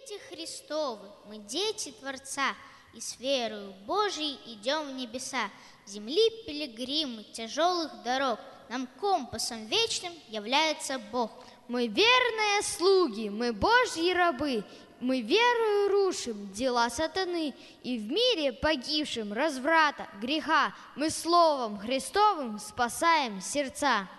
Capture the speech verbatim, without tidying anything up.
дети Христовы, мы дети Творца, и с верою Божией идем в небеса. Земли пилигримы тяжелых дорог, нам компасом вечным является Бог. Мы верные слуги, мы Божьи рабы, мы верою рушим дела сатаны, и в мире погибшим разврата, греха мы словом Христовым спасаем сердца.